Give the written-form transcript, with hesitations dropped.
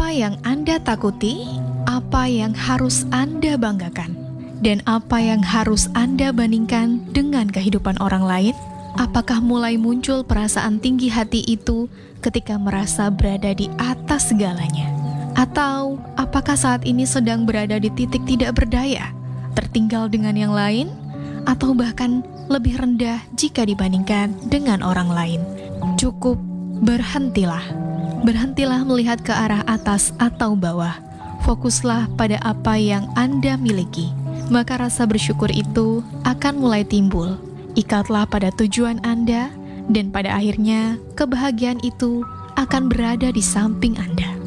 Apa yang Anda takuti? Apa yang harus Anda banggakan? Dan apa yang harus Anda bandingkan dengan kehidupan orang lain? Apakah mulai muncul perasaan tinggi hati itu ketika merasa berada di atas segalanya? Atau apakah saat ini sedang berada di titik tidak berdaya, tertinggal dengan yang lain? Atau bahkan lebih rendah jika dibandingkan dengan orang lain? Cukup, berhentilah. Berhentilah melihat ke arah atas atau bawah. Fokuslah pada apa yang Anda miliki. Maka rasa bersyukur itu akan mulai timbul. Ikatlah pada tujuan Anda, dan pada akhirnya kebahagiaan itu akan berada di samping Anda.